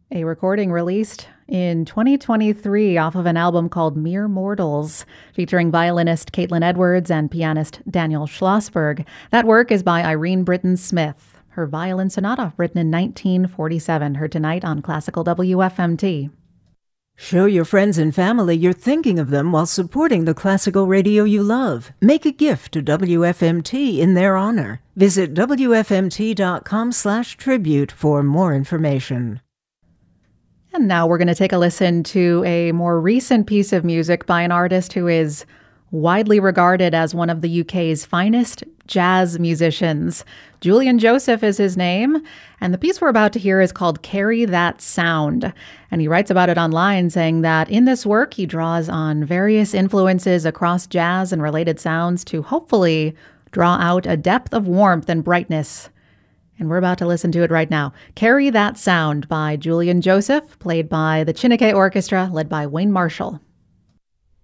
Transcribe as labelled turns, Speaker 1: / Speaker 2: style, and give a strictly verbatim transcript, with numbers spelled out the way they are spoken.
Speaker 1: A recording released in twenty twenty-three off of an album called Mere Mortals, featuring violinist Caitlin Edwards and pianist Daniel Schlossberg. That work is by Irene Britton Smith. Her violin sonata, written in nineteen forty-seven, heard tonight on Classical W F M T.
Speaker 2: Show your friends and family you're thinking of them while supporting the classical radio you love. Make a gift to W F M T in their honor. Visit W F M T dot com slash tribute for more information.
Speaker 1: And now we're going to take a listen to a more recent piece of music by an artist who is widely regarded as one of the U K's finest jazz musicians. Julian Joseph is his name, and the piece we're about to hear is called Carry That Sound. And he writes about it online, saying that in this work, he draws on various influences across jazz and related sounds to hopefully draw out a depth of warmth and brightness. And we're about to listen to it right now. Carry That Sound by Julian Joseph, played by the Chineke Orchestra, led by Wayne Marshall.